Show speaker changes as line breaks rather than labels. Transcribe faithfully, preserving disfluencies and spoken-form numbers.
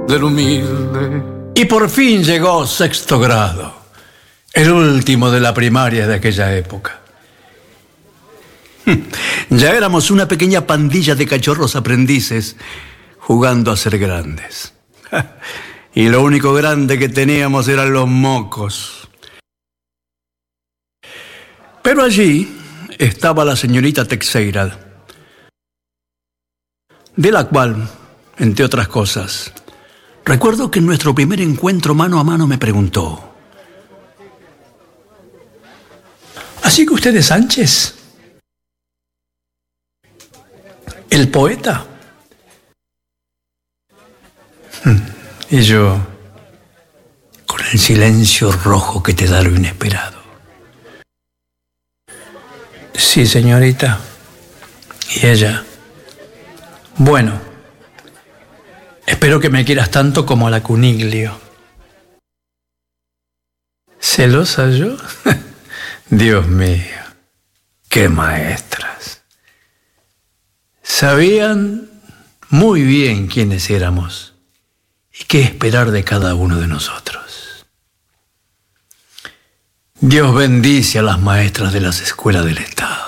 del humilde.
Y por fin llegó sexto grado, el último de la primaria de aquella época. Ya éramos una pequeña pandilla de cachorros aprendices jugando a ser grandes. Y lo único grande que teníamos eran los mocos. Pero allí estaba la señorita Teixeira, de la cual, entre otras cosas, recuerdo que en nuestro primer encuentro mano a mano me preguntó: ¿así que usted es Sánchez? ¿El poeta? Y yo, con el silencio rojo que te da lo inesperado: sí, señorita. Y ella: bueno, espero que me quieras tanto como a la Cuniglio. ¿Celosa yo? Dios mío, qué maestras. Sabían muy bien quiénes éramos y qué esperar de cada uno de nosotros. Dios bendice a las maestras de las escuelas del Estado.